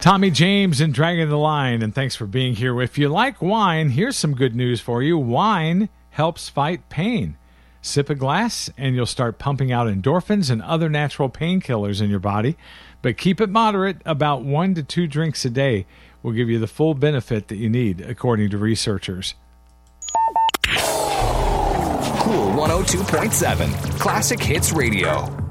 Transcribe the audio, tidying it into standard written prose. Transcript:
Tommy James and Dragging the Line, and thanks for being here. If you like wine, here's some good news for you. Wine helps fight pain. Sip a glass, and you'll start pumping out endorphins and other natural painkillers in your body. But keep it moderate. About 1 to 2 drinks a day will give you the full benefit that you need, according to researchers. Cool 102.7 Classic Hits Radio.